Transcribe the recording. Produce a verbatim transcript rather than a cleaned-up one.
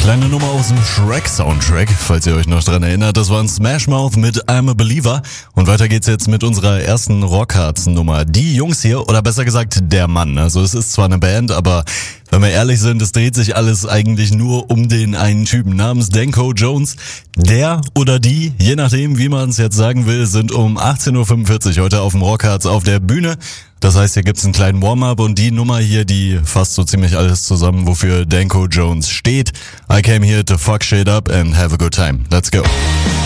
Kleine Nummer aus dem Shrek-Soundtrack, falls ihr euch noch dran erinnert. Das war ein Smash Mouth mit I'm a Believer. Und weiter geht's jetzt mit unserer ersten Rockharz-Nummer. Die Jungs hier, oder besser gesagt der Mann. Also es ist zwar eine Band, aber wenn wir ehrlich sind, es dreht sich alles eigentlich nur um den einen Typen namens Danko Jones. Der oder die, je nachdem wie man es jetzt sagen will, sind um achtzehn Uhr fünfundvierzig heute auf dem Rockharz auf der Bühne. Das heißt, hier gibt's einen kleinen Warm-up und die Nummer hier, die fasst so ziemlich alles zusammen, wofür Danko Jones steht. I came here to fuck shit up and have a good time. Let's go.